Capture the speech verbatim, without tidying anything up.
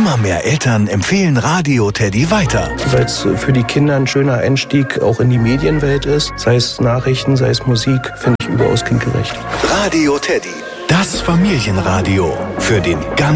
Immer mehr Eltern empfehlen Radio Teddy weiter. Weil es für die Kinder ein schöner Einstieg auch in die Medienwelt ist. Sei es Nachrichten, sei es Musik, finde ich überaus kindgerecht. Radio Teddy, das Familienradio für den ganzen